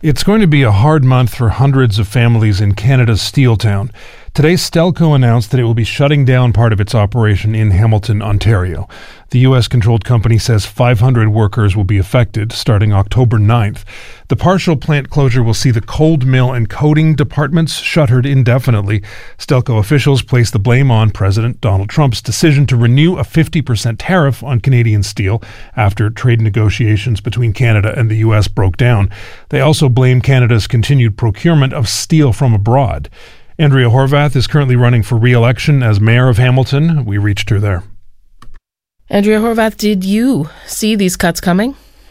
It's going to be a hard month for hundreds of families in Canada's steel town. Today, Stelco announced that it will be shutting down part of its operation in Hamilton, Ontario. The U.S.-controlled company says 500 workers will be affected starting October 9th. The partial plant closure will see the cold mill and coating departments shuttered indefinitely. Stelco officials place the blame on President Donald Trump's decision to renew a 50% tariff on Canadian steel after trade negotiations between Canada and the U.S. broke down. They also blame Canada's continued procurement of steel from abroad. Andrea Horwath is currently running for re-election as mayor of Hamilton. We reached her there. Andrea Horwath, did you see these cuts coming?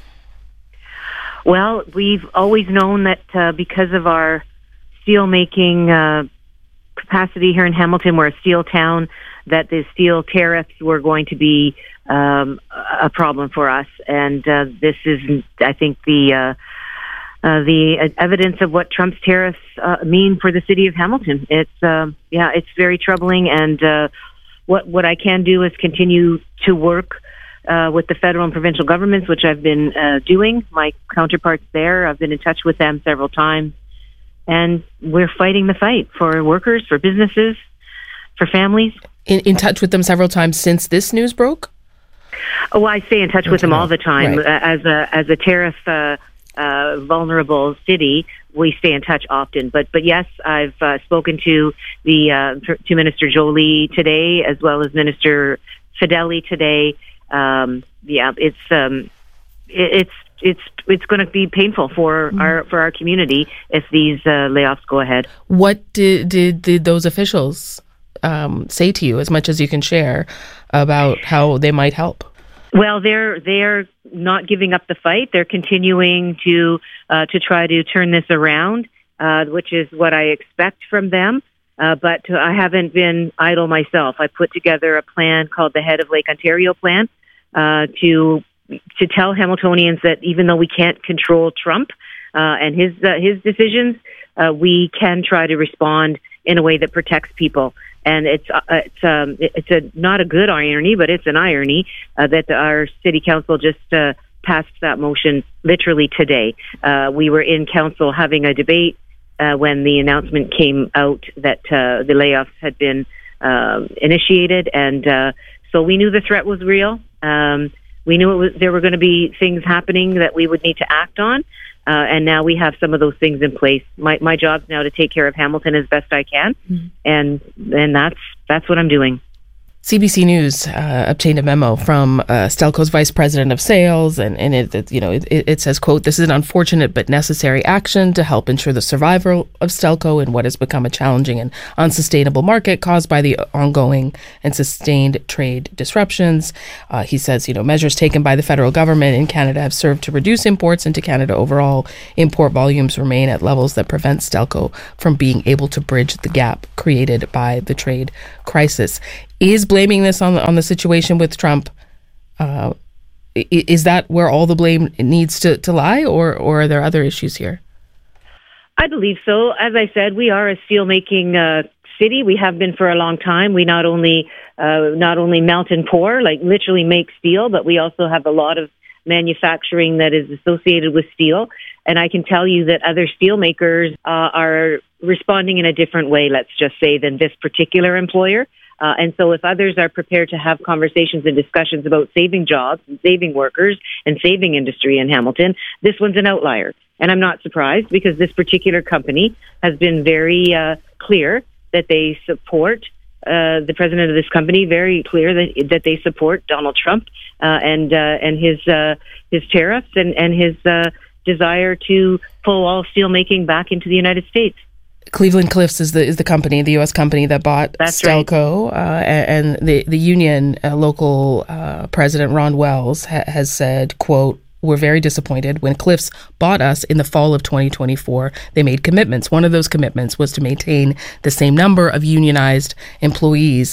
Well, we've always known that because of our steel-making capacity here in Hamilton, we're a steel town, that the steel tariffs were going to be a problem for us. And this is, I think, the evidence of what Trump's tariffs mean for the city of Hamilton. It's very troubling, and what I can do is continue to work with the federal and provincial governments, which I've been doing. My counterparts there, I've been in touch with them several times, and we're fighting the fight for workers, for businesses, for families. In touch with them several times since this news broke? Oh, I stay in touch with them all the time. Right. As a tariff vulnerable city, we stay in touch often. But yes, I've spoken to Minister Jolie today, as well as Minister Fedeli today. It's going to be painful for our community if these layoffs go ahead. What did those officials say to you, as much as you can share, about how they might help? Well, they're not giving up the fight. They're continuing to try to turn this around, which is what I expect from them. But I haven't been idle myself. I put together a plan called the Head of Lake Ontario Plan to tell Hamiltonians that even though we can't control Trump and his decisions, we can try to respond in a way that protects people. And it's not a good irony, but it's an irony that our city council just passed that motion literally today. We were in council having a debate when the announcement came out that the layoffs had been initiated, and so we knew the threat was real. We knew there were going to be things happening that we would need to act on. And now we have some of those things in place. My job's now to take care of Hamilton as best I can, and that's what I'm doing. CBC News obtained a memo from Stelco's vice president of sales, and it says, quote, "This is an unfortunate but necessary action to help ensure the survival of Stelco in what has become a challenging and unsustainable market caused by the ongoing and sustained trade disruptions." He says, measures taken by the federal government in Canada have served to reduce imports into Canada. Overall, import volumes remain at levels that prevent Stelco from being able to bridge the gap created by the trade crisis. Is blaming this on the situation with Trump, is that where all the blame needs to lie, or are there other issues here? I believe so. As I said, we are a steelmaking city. We have been for a long time. We not only melt and pour, like literally make steel, but we also have a lot of manufacturing that is associated with steel. And I can tell you that other steelmakers are responding in a different way, let's just say, than this particular employer. And so if others are prepared to have conversations and discussions about saving jobs and saving workers and saving industry in Hamilton, this one's an outlier. And I'm not surprised, because this particular company has been very clear that they support the president of this company, very clear that they support Donald Trump and his tariffs and his desire to pull all steelmaking back into the United States. Cleveland Cliffs is the company, the U.S. company that bought Stelco, right. And the union local president Ron Wells has said, quote, "We're very disappointed. When Cliffs bought us in the fall of 2024, they made commitments. One of those commitments was to maintain the same number of unionized employees.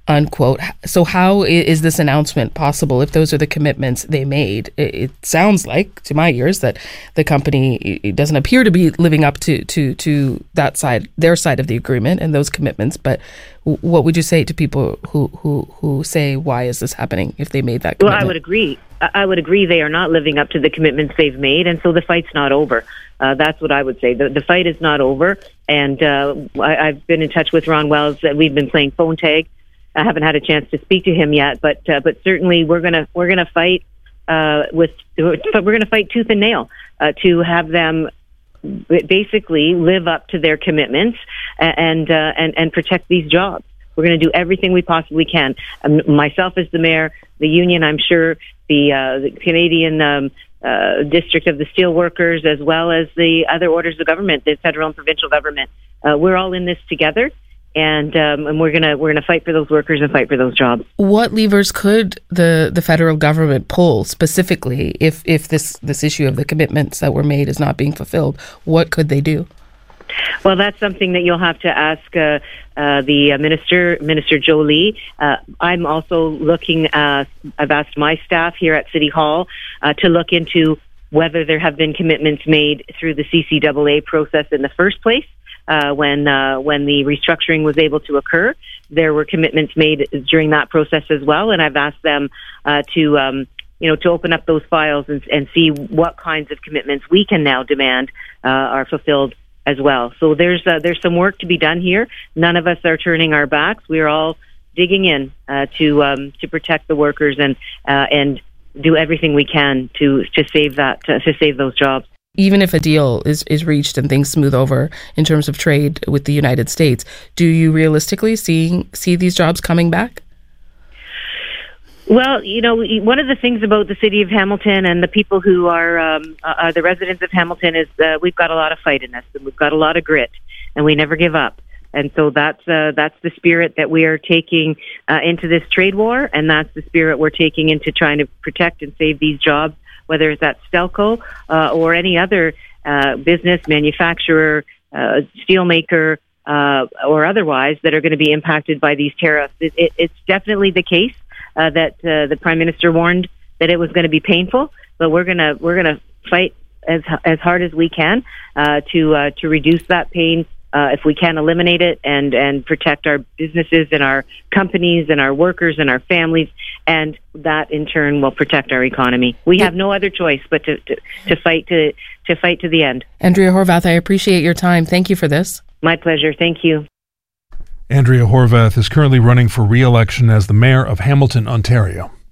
unquote. So how is this announcement possible if those are the commitments they made? It sounds like, to my ears, that the company doesn't appear to be living up to that side, their side of the agreement and those commitments. But what would you say to people who say, why is this happening if they made that commitment? Well, I would agree. I would agree they are not living up to the commitments they've made, and so the fight's not over. That's what I would say. The fight is not over, and I've been in touch with Ron Wells. We've been playing phone tag. I haven't had a chance to speak to him yet, but certainly we're gonna fight we're gonna fight tooth and nail to have them basically live up to their commitments and protect these jobs. We're going to do everything we possibly can. Myself as the mayor, the union, I'm sure, the Canadian District of the Steelworkers, as well as the other orders of government, the federal and provincial government. We're all in this together, and we're gonna fight for those workers and fight for those jobs. What levers could the federal government pull specifically if this issue of the commitments that were made is not being fulfilled? What could they do? Well, that's something that you'll have to ask the Minister Jolie. I'm also looking. I've asked my staff here at City Hall to look into whether there have been commitments made through the CCAA process in the first place. When the restructuring was able to occur, there were commitments made during that process as well, and I've asked them to open up those files and see what kinds of commitments we can now demand are fulfilled as well. So there's some work to be done here. None of us are turning our backs. We are all digging in to protect the workers and do everything we can to save those jobs. Even if a deal is reached and things smooth over in terms of trade with the United States, do you realistically see these jobs coming back? Well, one of the things about the city of Hamilton and the people who are the residents of Hamilton is we've got a lot of fight in us, and we've got a lot of grit, and we never give up. And so that's the spirit that we are taking into this trade war, and that's the spirit we're taking into trying to protect and save these jobs, whether it's at Stelco or any other business, manufacturer, steelmaker, or otherwise that are going to be impacted by these tariffs. It's definitely the case that the Prime Minister warned that it was going to be painful, but we're gonna fight as hard as we can to reduce that pain. If we can eliminate it and protect our businesses and our companies and our workers and our families, and that in turn will protect our economy. We have no other choice but to fight to the end. Andrea Horwath, I appreciate your time. Thank you for this. My pleasure. Thank you. Andrea Horwath is currently running for re-election as the mayor of Hamilton, Ontario.